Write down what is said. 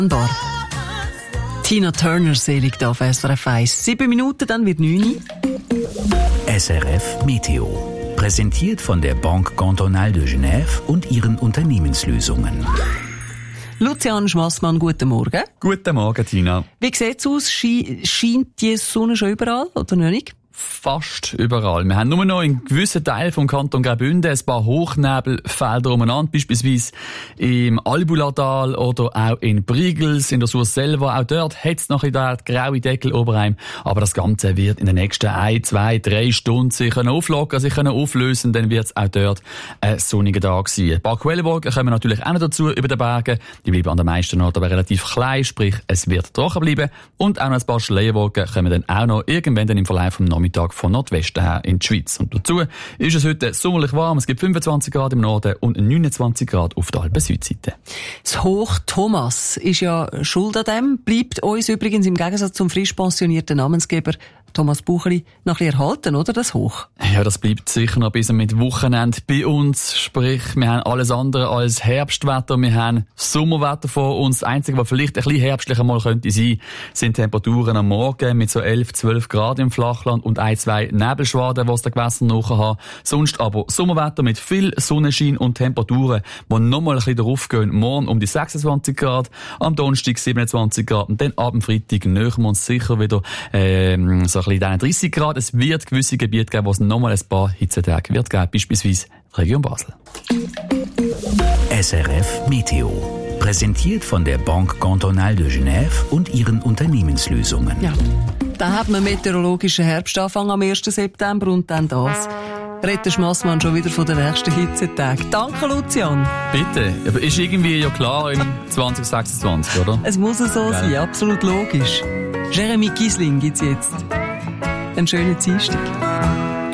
Tina Turner selig da auf SRF 1. 7 Minuten, dann wird 9. SRF Meteo. Präsentiert von der Banque Cantonale de Genève und ihren Unternehmenslösungen. Lucian Schmassmann, guten Morgen. Guten Morgen, Tina. Wie sieht es aus? Scheint die Sonne schon überall oder noch nicht? Fast überall. Wir haben nur noch in gewissen Teilen vom Kanton Graubünden ein paar Hochnebelfelder umeinander, beispielsweise im Albulatal oder auch in Brigels, in der Sur selber. Auch dort hat es noch ein bisschen graue Deckel ober einem. Aber das Ganze wird in den nächsten 1, 2, 3 Stunden sich auflockern, sich auflösen. Dann wird es auch dort ein sonniger Tag sein. Ein paar Quellenwolken kommen natürlich auch noch dazu über den Bergen. Die bleiben an den meisten Orten aber relativ klein, sprich es wird trocken bleiben. Und auch noch ein paar Schleierwolken kommen dann auch noch irgendwann dann im Verlauf vom Nachmittag von Nordwesten her in die Schweiz. Und dazu ist es heute sommerlich warm. Es gibt 25 Grad im Norden und 29 Grad auf der Alpen-Südseite. Das Hoch Thomas ist ja schuld an dem. Bleibt uns übrigens im Gegensatz zum frisch pensionierten Namensgeber Thomas Bucheli noch ein bisschen erhalten, oder, das Hoch? Ja, das bleibt sicher noch bis mit Wochenende bei uns. Sprich, wir haben alles andere als Herbstwetter. Wir haben Sommerwetter vor uns. Das Einzige, was vielleicht ein bisschen herbstlicher mal könnte sein, sind Temperaturen am Morgen mit so 11, 12 Grad im Flachland und 1, 2 Nebelschwaden, die es den Gewässern nachher haben. Sonst aber Sommerwetter mit viel Sonnenschein und Temperaturen, die nochmal ein bisschen darauf gehen. Morgen um die 26 Grad, am Donnerstag 27 Grad und dann ab dem Freitag nähern wir uns sicher wieder so ein bisschen 30 Grad. Es wird gewisse Gebiete geben, wo es nochmal ein paar Hitzetage wird geben, beispielsweise die Region Basel. SRF Meteo. Präsentiert von der Banque Cantonale de Genève und ihren Unternehmenslösungen. Ja, da hat man meteorologischen Herbstanfang am 1. September und dann das. Retter Schmassmann schon wieder von den nächsten Hitzetagen. Danke, Lucian. Bitte. Aber ist irgendwie ja klar im 2026, oder? Es muss so sein, absolut logisch. Jeremy Giesling gibt's jetzt. Einen schönen Dienstag.